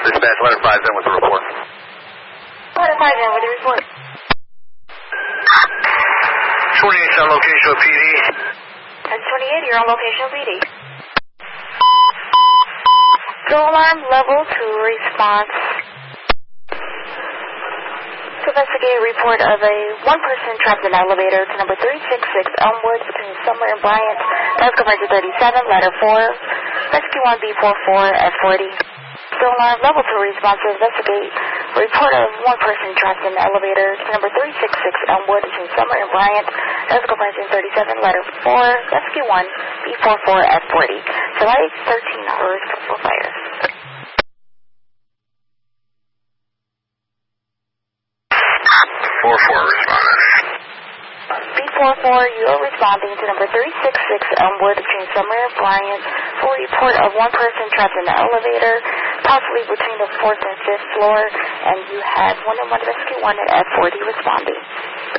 Dispatch, letter 5 in with the report. Letter 5 in with the report. 28 on location of PD. That's 28, you're on location of PD. Go alarm level 2 response. To investigate a report of a one person trapped in an elevator to number 366 Elmwood between Summer and Bryant. That's coverage 37, letter 4. Rescue 1B44 at 40. Go alarm level 2 response to investigate a report of one person trapped in an elevator to number 366 Elmwood between Summer and Bryant. That's coverage 37, letter 4. Rescue 1B44 at 40. July 13 hours for fire. B44, you are responding to number 366 Elmwood between Summer and Bryant for a report of one person trapped in the elevator, possibly between the 4th and 5th floor, and you have 101 Rescue 1 at 40 responding.